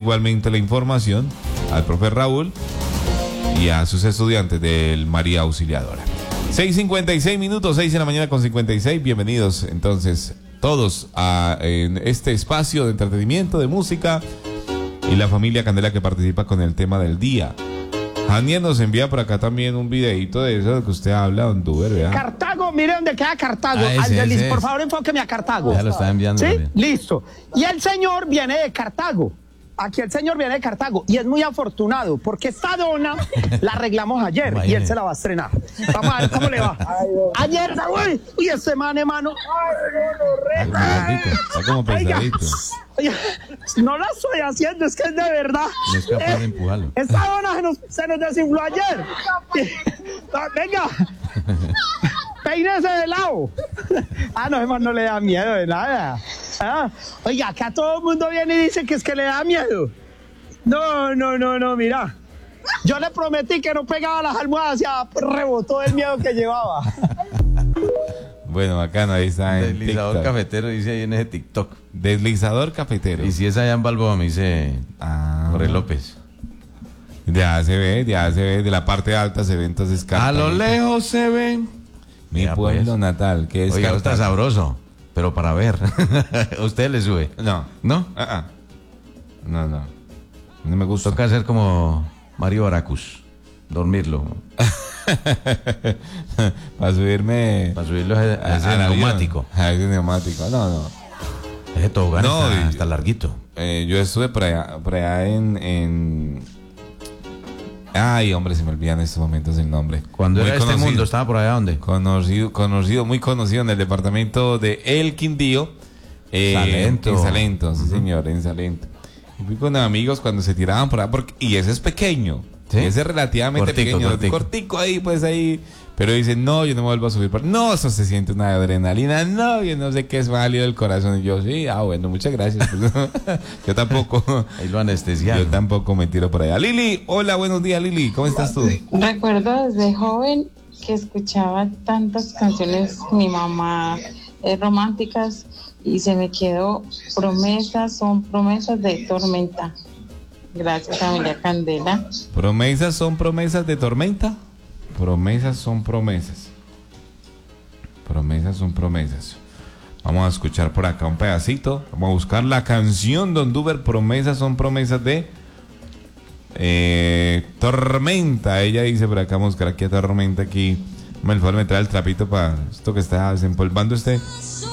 igualmente la información al profe Raúl y a sus estudiantes del María Auxiliadora. 6:56 minutos, 6 de la mañana con 56. Bienvenidos entonces todos a este espacio de entretenimiento, de música y la familia Candela que participa con el tema del día. Jania nos envía por acá también un videito de eso que usted habla, don Duber, ¿verdad? Cartago, mire dónde queda Cartago. Por favor, enfóqueme a Cartago. Ya lo está enviando. ¿Sí? Listo. Y el señor viene de Cartago. Aquí el señor viene de Cartago y es muy afortunado porque esta dona la arreglamos ayer y él se la va a estrenar. Vamos a ver cómo le va. Ayer, uy, ese man, hermano. Está como pesadito. Oiga, no la estoy haciendo, es que es de verdad. No es capaz de empujarlo. Esta dona se nos desinfló ayer. Venga. Peínese de lado. No, hermano, no le da miedo de nada. Oiga, acá todo el mundo viene y dice que es que le da miedo. No, mira. Yo le prometí que no pegaba las almohadas, ya rebotó el miedo que llevaba. Bueno, bacano, ahí está en Deslizador TikTok. cafetero, dice ahí en ese TikTok. Deslizador cafetero. Y si es allá en Balboa, me dice Jorge López. Ya se ve, de la parte alta se ve entonces A lo lejos se ven. Mi Mira, pueblo pues. natal, que es Oiga, está Cartago. sabroso, pero para ver. ¿Usted le sube? No. ¿No? No me gusta. Toca hacer como Mario Baracus, dormirlo. Para subirme. Para subirlo a ese al neumático. avión. A ese neumático. No. Ese tobogán No, está larguito. Yo estuve por allá en... Ay, hombre, se me olvida en estos momentos el nombre. Cuando Muy era este conocido. mundo, estaba por allá donde. Muy conocido en el departamento de El Quindío. Salento. En Salento, sí señor, en Salento. Y fui con amigos cuando se tiraban por allá, y ese es pequeño. ¿Sí? Ese es relativamente pequeño. Cortico ahí, pues ahí. Pero dicen, no, yo no me vuelvo a subir. No, eso se siente una adrenalina. No, yo no sé qué es válido del corazón. Y yo, sí, bueno, muchas gracias. Yo tampoco. Ahí lo anestesiaron. Yo tampoco me tiro por allá. Lili, hola, buenos días, Lili. ¿Cómo estás tú? Recuerdo desde joven que escuchaba tantas canciones, mi mamá, románticas, y se me quedó promesas, son promesas de tormenta. Gracias, familia Candela. ¿Promesas son promesas de tormenta? Promesas son promesas. Promesas son promesas. Vamos a escuchar por acá un pedacito. Vamos a buscar la canción Don Duber. Promesas son promesas de tormenta. Ella dice por acá, vamos a buscar aquí a tormenta aquí. Me trae el trapito para esto que está desempolvando usted.